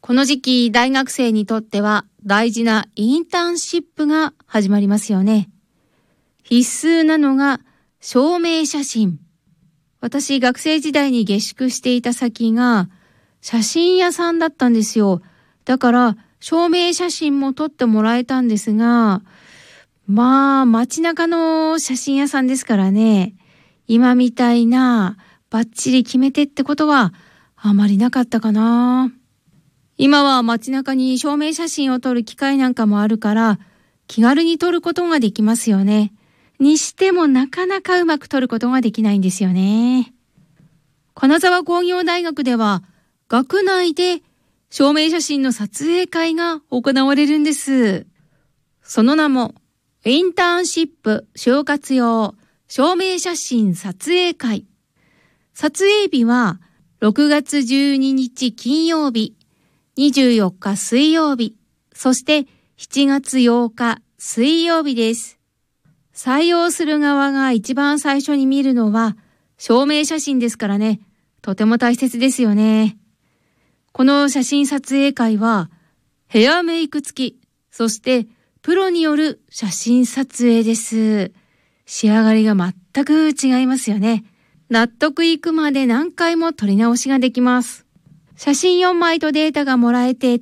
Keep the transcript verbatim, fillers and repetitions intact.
この時期、大学生にとっては大事なインターンシップが始まりますよね。必須なのが証明写真。私、学生時代に下宿していた先が写真屋さんだったんですよ。だから証明写真も撮ってもらえたんですが、まあ街中の写真屋さんですからね、今みたいなバッチリ決めてってことはあまりなかったかな。今は街中に証明写真を撮る機会なんかもあるから気軽に撮ることができますよね。にしてもなかなかうまく撮ることができないんですよね。金沢工業大学では学内で証明写真の撮影会が行われるんです。その名もインターンシップ就活用証明写真撮影会。撮影日はろくがつじゅうににち金曜日、にじゅうよっか水曜日、そしてしちがつようか水曜日です。採用する側が一番最初に見るのは証明写真ですからね、とても大切ですよね。この写真撮影会はヘアメイク付き、そしてプロによる写真撮影です。仕上がりが全く違いますよね。納得いくまで何回も撮り直しができます。写真よんまいとデータがもらえて